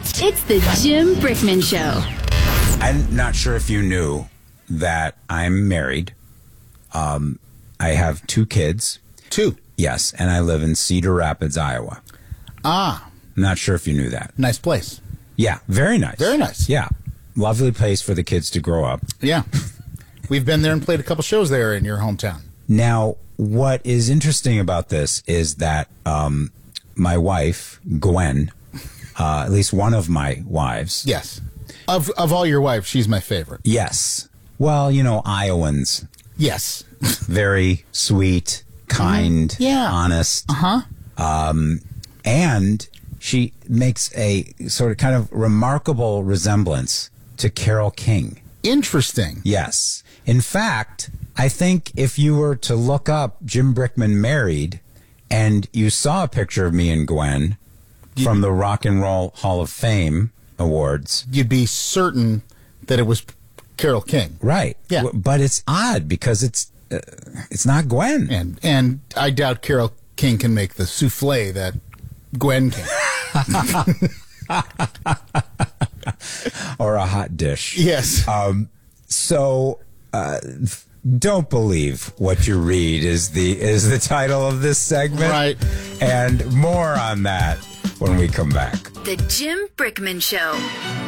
It's the Jim Brickman Show. I'm not sure if you knew that I'm married. I have 2 kids. 2? Yes, and I live in Cedar Rapids, Iowa. Ah. I'm not sure if you knew that. Nice place. Yeah, very nice. Very nice. Yeah, lovely place for the kids to grow up. Yeah. We've been there and played a couple shows there in your hometown. Now, what is interesting about this is that my wife, Gwen, at least one of my wives. Yes. Of all your wives, she's my favorite. Yes. Well, you know, Iowans. Yes. Very sweet, kind, honest. Uh-huh. And she makes a sort of kind of remarkable resemblance to Carole King. Interesting. Yes. In fact, I think if you were to look up Jim Brickman married and you saw a picture of me and Gwen from the Rock and Roll Hall of Fame Awards, you'd be certain that it was Carole King. Right. Yeah. But it's odd because it's not Gwen. And I doubt Carole King can make the souffle that Gwen can. Or a hot dish. Yes. So don't believe what you read is the title of this segment. Right. And more on that when we come back. The Jim Brickman Show.